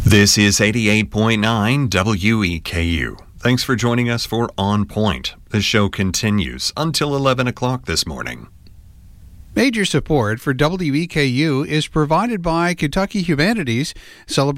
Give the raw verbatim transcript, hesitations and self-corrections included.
This is eighty-eight point nine W E K U. Thanks for joining us for On Point. The show continues until eleven o'clock this morning. Major support for W E K U is provided by Kentucky Humanities, celebrating